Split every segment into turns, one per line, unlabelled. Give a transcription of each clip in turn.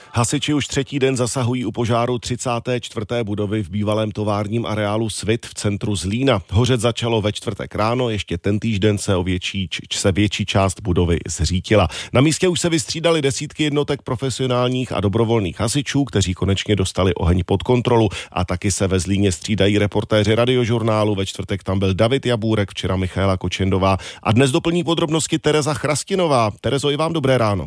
Hasiči už třetí den zasahují u požáru 34. budovy v bývalém továrním areálu Svit v centru Zlína. Hořet začalo ve čtvrtek ráno, ještě tentýž den se větší část budovy zřítila. Na místě už se vystřídali desítky jednotek profesionálních a dobrovolných hasičů, kteří konečně dostali oheň pod kontrolu, a taky se ve Zlíně střídají reportéři Radiožurnálu. Ve čtvrtek tam byl David Jabůrek, včera Michaela Kočendová a dnes doplní podrobnosti Tereza Chrastinová. Terezo, i vám dobré ráno.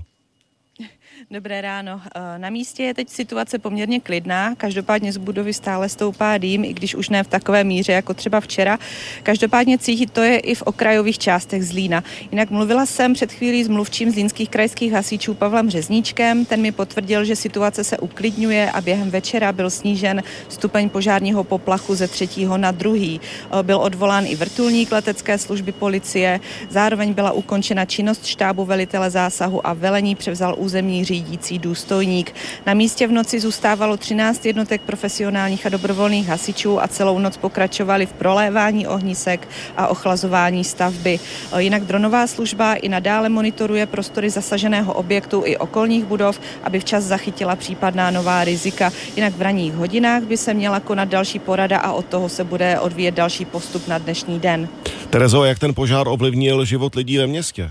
Dobré ráno. Na místě je teď situace poměrně klidná, každopádně z budovy stále stoupá dým, i když už ne v takové míře jako třeba včera. Každopádně cítit to je i v okrajových částech Zlína. Jinak mluvila jsem před chvílí s mluvčím zlínských krajských hasičů Pavlem Řezníčkem, ten mi potvrdil, že situace se uklidňuje a během večera byl snížen stupeň požárního poplachu ze 3. na 2. Byl odvolán i vrtulník letecké služby policie, zároveň byla ukončena činnost štábu velitele zásahu a velení převzal územní řídící důstojník. Na místě v noci zůstávalo 13 jednotek profesionálních a dobrovolných hasičů a celou noc pokračovali v prolévání ohnisek a ochlazování stavby. Jinak dronová služba i nadále monitoruje prostory zasaženého objektu i okolních budov, aby včas zachytila případná nová rizika. Jinak v ranních hodinách by se měla konat další porada a od toho se bude odvíjet další postup na dnešní den.
Terezo, jak ten požár ovlivnil život lidí ve městě?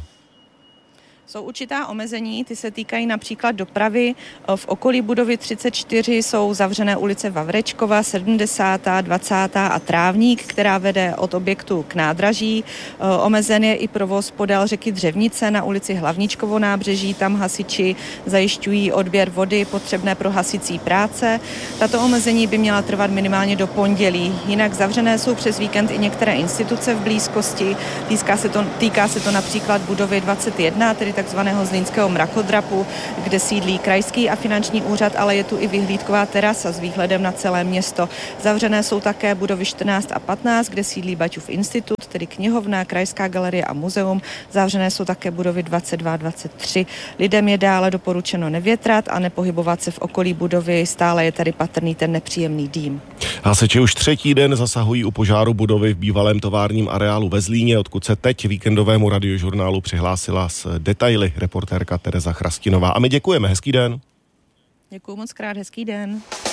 Jsou určitá omezení, ty se týkají například dopravy. V okolí budovy 34 jsou zavřené ulice Vavrečkova, 70., 20. a Trávník, která vede od objektu k nádraží. Omezen je i provoz podél řeky Dřevnice na ulici Hlavničkovo nábřeží, tam hasiči zajišťují odběr vody potřebné pro hasicí práce. Tato omezení by měla trvat minimálně do pondělí. Jinak zavřené jsou přes víkend i některé instituce v blízkosti. Týká se to například budovy 21, tedy takzvaného zlínského mrakodrapu, kde sídlí krajský a finanční úřad, ale je tu i vyhlídková terasa s výhledem na celé město. Zavřené jsou také budovy 14 a 15, kde sídlí Baťův institut, tedy knihovna, krajská galerie a muzeum. Zavřené jsou také budovy 22 a 23. Lidem je dále doporučeno nevětrat a nepohybovat se v okolí budovy, stále je tady patrný ten nepříjemný dým.
Hasiči už třetí den zasahují u požáru budovy v bývalém továrním areálu ve Zlíně, odkud se teď víkendovému Radiožurnálu přihlásila s detaily reportérka Tereza Chrastinová. A my děkujeme, hezký den.
Děkuju moc krát, hezký den.